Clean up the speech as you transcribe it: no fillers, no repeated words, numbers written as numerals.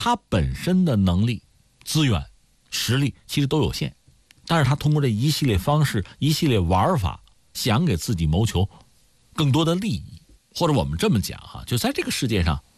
他本身的能力、资源、实力其实都有限，但是他通过这一系列方式、一系列玩法，想给自己谋求更多的利益。或者我们这么讲哈，就在这个世界上，